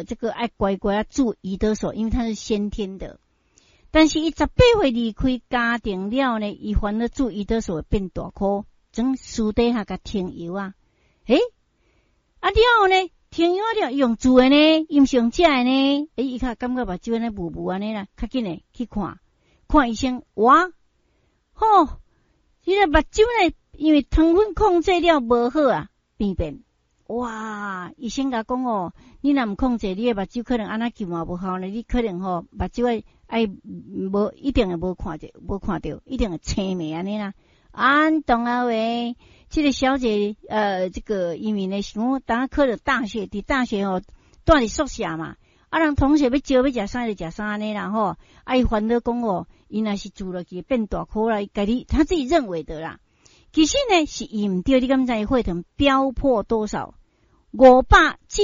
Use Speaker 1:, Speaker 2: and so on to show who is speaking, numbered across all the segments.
Speaker 1: 这个爱乖乖住胰岛素，因为它是先天的。但是伊18岁离开家庭了呢，伊烦恼住胰岛素会变大颗，总私底下甲停药啊。了后呢，停药了用煮的呢，用上食的呢，伊较感觉目睭安尼雾雾安尼啦，较紧诶去看医生。哇，伊个目睭呢，因为糖分控制了无好啊，变。哇！医生甲讲你若毋控制，你诶目睭可能安那救嘛无效呢。你可能目睭爱无一定会无看到，一定会青眉安尼啦。懂啊喂，这个小姐这个因为呢想当考了大学，伫大学住伫宿舍嘛，人同学要招要食啥就食啥安尼啦伊烦恼讲伊若是住落去变大颗啦，他自己认为的啦。其实呢是伊毋对，你敢知血糖飙破多少？500至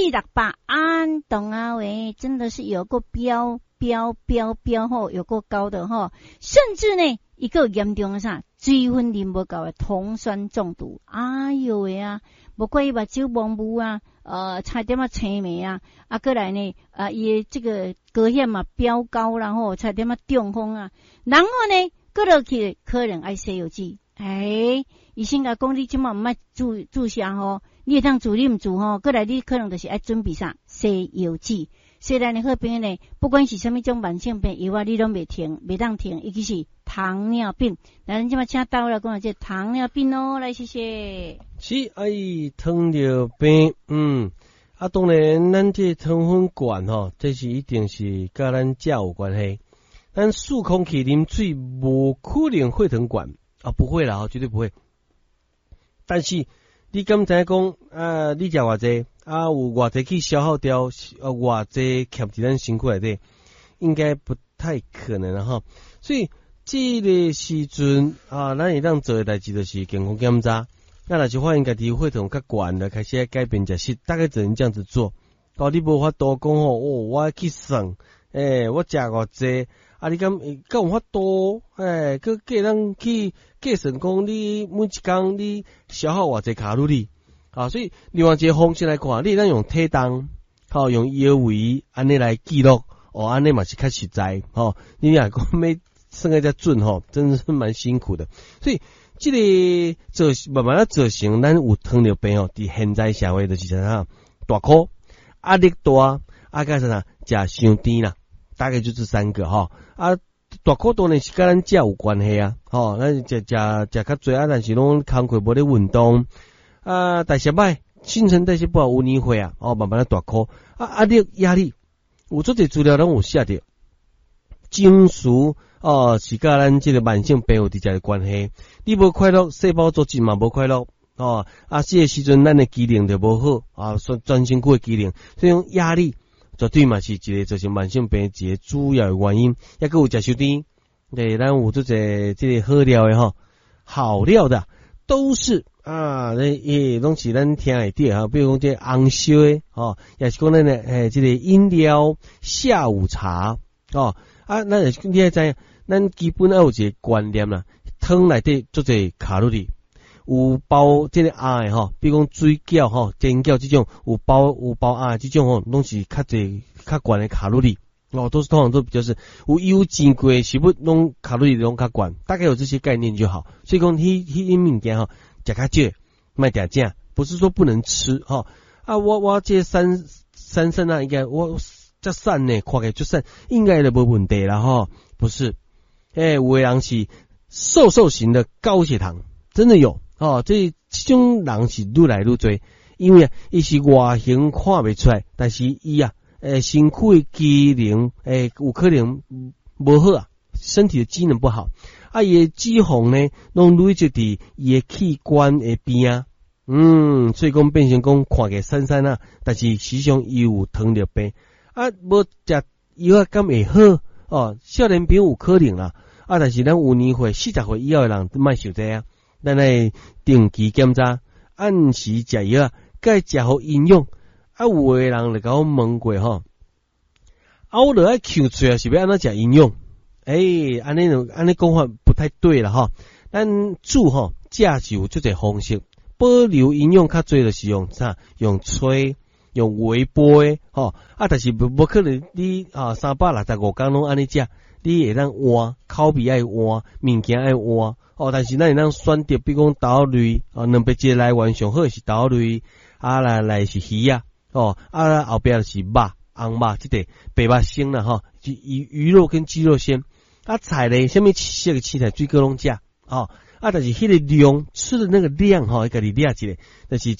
Speaker 1: 600，懂啊喂，真的是有够飙有够高的甚至呢一个严重的啥水分啉无够的酮酸中毒。哎呦喂啊，无怪伊目睭蒙雾啊，差点青眉啊，过来呢伊这个高血嘛飙高然后差点中风啊，然后呢过落去可能爱西药剂。医生甲讲你即马毋爱注射你会当住你毋住过来你可能就是爱准备啥西药剂。虽然你好朋友呢，不管是什么种慢性病药你拢袂当停，尤其是糖尿病。咱即马请到了讲这糖尿病来谢谢。
Speaker 2: 是糖尿病，当然咱这糖分高这是一定是甲咱食有关系。咱数空气啉水无可能血糖高不会啦绝对不会。但是你敢知讲你食偌济有偌济去消耗掉偌济徛伫咱身躯内底，应该不太可能啦所以这个时阵咱会当做的代志就是健康检查。那若是发现家己血糖较高了，开始改变食食，大概只能这样子做。你无法度讲我去算我食偌济你敢有法度佮计咱去计算讲你每一工你消耗偌济卡路里所以另外一个方式来看，你咱用体重用腰围安尼来记录安尼嘛是较实在你若讲要算个遮准真是蛮辛苦的。所以这个慢慢造成咱有糖尿病伫现在社会就是啥大颗压力大加上食伤甜啦，大概就这三个大颗当然是跟咱食有关系咱食较侪但是拢工课无咧运动代谢歹，新陈代谢不好有年岁慢慢大颗压力有做者资料拢有写着情绪是甲咱这个慢性病有直接的关系。你无快乐，细胞组织嘛无快乐这个时阵咱的机能就无好专身躯的机能，所以用压力绝对嘛是一个造成慢性病一个主要的原因。还有食伤甜，咱有做者这个好料的好料的都是拢是咱听会到比如讲这红烧的也是讲咱的这个饮料下午茶咱你也知咱基本有一个观念啦，汤内底做者卡路里，有包这个的比如讲水饺煎饺这种有包这种拢是较侪较悬的卡路里都是通常都比较是有油煎过食物拢卡路里拢较悬，大概有这些概念就好。所以讲迄物件食较少，莫定正，不是说不能吃我这三肾应该我这瘦呢，看起来就瘦，应该就无问题啦不是有的人是瘦型的高血糖，真的有这种人是愈来愈多，因为伊是外形看袂出来，但是伊身躯的机能有可能无好身体的机能不好伊的脂肪呢拢累积伫伊的器官的边所以讲变成讲看起来瘦但是实际上伊有糖尿病无食药敢会好少年朋友有可能啦但是咱有年岁40岁以后的人莫想这咱来定期检查，按时食药该食好营养有的人就甲我问过我就爱求出来是要安怎食营养安尼讲法不太对啦咱煮食是有这个方式保留营养较多就是用啥用吹用微波的吼，但是无可能你365天拢安尼食，你会当换口味爱换，物件爱换但是咱会当选择，比如讲豆类蛋白质来源上好是豆类，来是鱼啊，后壁就是肉、红肉即个白肉先啦吼，鱼肉跟鸡肉先。菜咧，什么色的青菜水果拢食但是迄个量吃的那个量家己抓一个，就是